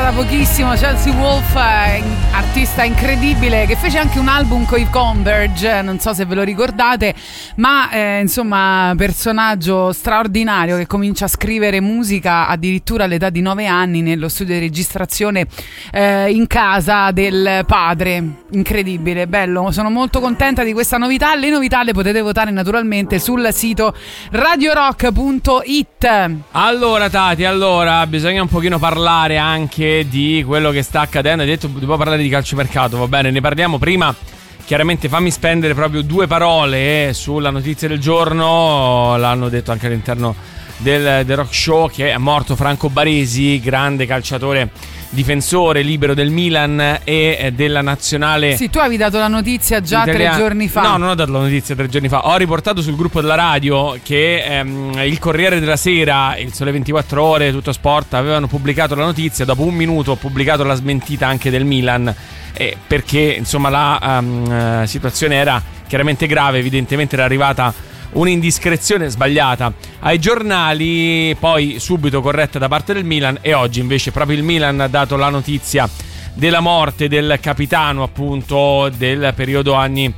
da pochissimo, Chelsea Wolf, artista incredibile che fece anche un album con i Converge, non so se ve lo ricordate, ma insomma personaggio straordinario che comincia a scrivere musica addirittura all'età di 9 anni nello studio di registrazione in casa del padre. Incredibile, bello, sono molto contenta di questa novità. Le novità le potete votare naturalmente sul sito radiorock.it. Allora Tati, bisogna un pochino parlare anche di quello che sta accadendo. Hai detto dobbiamo parlare di calciomercato, va bene, ne parliamo. Prima chiaramente fammi spendere proprio 2 parole sulla notizia del giorno. L'hanno detto anche all'interno del Rock Show che è morto Franco Baresi, grande calciatore, difensore libero del Milan e della nazionale. Sì, tu avevi dato la notizia già italiana. 3 giorni fa. No, non ho dato la notizia 3 giorni fa. Ho riportato sul gruppo della radio che il Corriere della Sera, il Sole 24 Ore, Tutto Sport avevano pubblicato la notizia. Dopo un minuto ho pubblicato la smentita anche del Milan, perché insomma la situazione era chiaramente grave. Evidentemente era arrivata un'indiscrezione sbagliata ai giornali, poi subito corretta da parte del Milan, e oggi invece proprio il Milan ha dato la notizia della morte del capitano appunto del periodo anni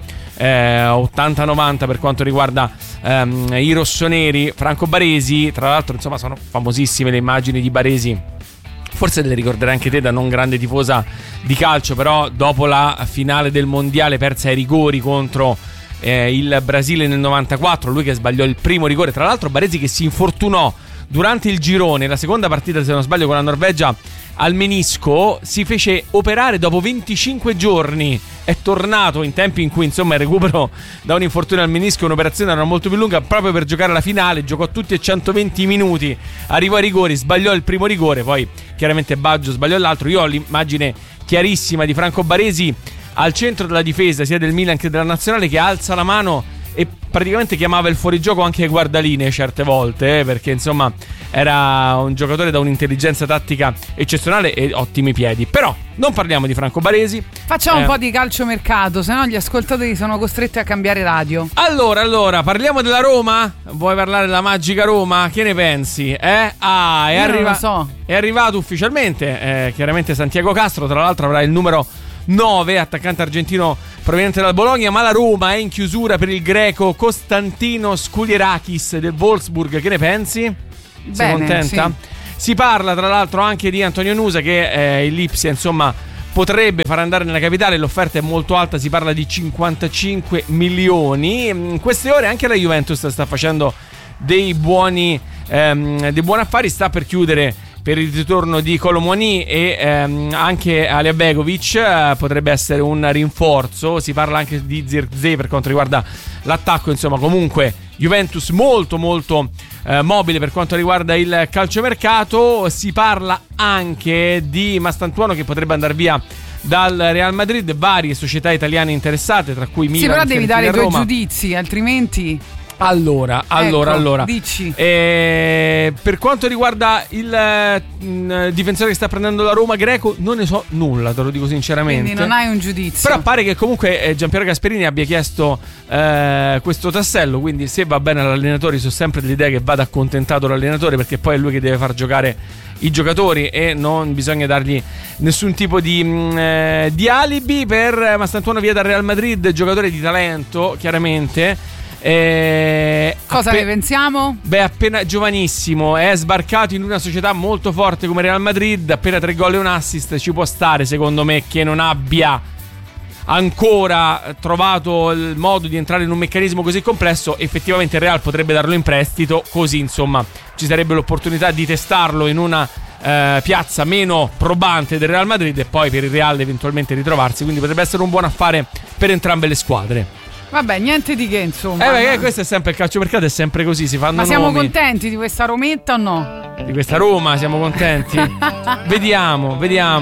80-90 per quanto riguarda i rossoneri, Franco Baresi. Tra l'altro insomma sono famosissime le immagini di Baresi, forse le ricorderai anche te da non grande tifosa di calcio, però dopo la finale del mondiale persa ai rigori contro il Brasile nel 94, lui che sbagliò il primo rigore. Tra l'altro Baresi che si infortunò durante il girone, la seconda partita se non sbaglio con la Norvegia, al menisco, si fece operare dopo 25 giorni, è tornato in tempi in cui insomma il recupero da un infortunio al menisco, un'operazione era molto più lunga, proprio per giocare la finale. Giocò tutti e 120 minuti, arrivò ai rigori, sbagliò il primo rigore, poi chiaramente Baggio sbagliò l'altro. Io ho l'immagine chiarissima di Franco Baresi al centro della difesa sia del Milan che della nazionale, che alza la mano e praticamente chiamava il fuorigioco anche ai guardalinee certe volte, perché insomma era un giocatore da un'intelligenza tattica eccezionale e ottimi piedi. Però non parliamo di Franco Baresi, facciamo un po' di calciomercato, se no gli ascoltatori sono costretti a cambiare radio. Allora parliamo della Roma? Vuoi parlare della magica Roma? Che ne pensi? Non lo so. È arrivato ufficialmente chiaramente Santiago Castro, tra l'altro avrà il numero 9, attaccante argentino proveniente dal Bologna. Ma la Roma è in chiusura per il greco Konstantino Skoulirakis del Wolfsburg. Che ne pensi? Bene, sei contenta? Sì. Si parla tra l'altro anche di Antonio Nusa, che il Lipsia insomma potrebbe far andare nella capitale. L'offerta è molto alta, si parla di 55 milioni. In queste ore anche la Juventus sta facendo dei buoni affari, sta per chiudere per il ritorno di Kolo Muani e anche Alija Begovic potrebbe essere un rinforzo. Si parla anche di Zirkzee per quanto riguarda l'attacco. Insomma, comunque Juventus molto mobile per quanto riguarda il calciomercato. Si parla anche di Mastantuono che potrebbe andare via dal Real Madrid. Varie società italiane interessate, tra cui Milan. Sì, però devi dare i tuoi Roma. Giudizi, altrimenti. Allora, dici. Per quanto riguarda il difensore che sta prendendo la Roma greco, non ne so nulla, te lo dico sinceramente. Quindi non hai un giudizio. Però pare che comunque Giampiero Gasperini abbia chiesto questo tassello, quindi se va bene all'allenatore, io sono sempre dell'idea che vada accontentato l'allenatore, perché poi è lui che deve far giocare i giocatori e non bisogna dargli nessun tipo di alibi. Per Mastantuono via dal Real Madrid, giocatore di talento chiaramente. Cosa ne pensiamo? Beh, appena giovanissimo, è sbarcato in una società molto forte come Real Madrid, appena 3 gol e un assist. Ci può stare, secondo me, che non abbia ancora trovato il modo di entrare in un meccanismo così complesso. Effettivamente il Real potrebbe darlo in prestito, così insomma ci sarebbe l'opportunità di testarlo in una piazza meno probante del Real Madrid e poi per il Real eventualmente ritrovarsi. Quindi potrebbe essere un buon affare per entrambe le squadre. Vabbè, niente di che, insomma. Perché questo è sempre il calciomercato, è sempre così, si fanno Ma siamo nomi. contenti di questa Rometta o no? Di questa Roma siamo contenti? Vediamo.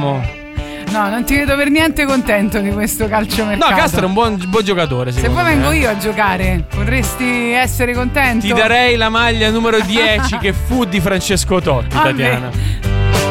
No, non ti vedo per niente contento di questo calciomercato. No, Castro è un buon giocatore. Se poi vengo io a giocare, potresti essere contento? Ti darei la maglia numero 10 che fu di Francesco Totti, Tatiana.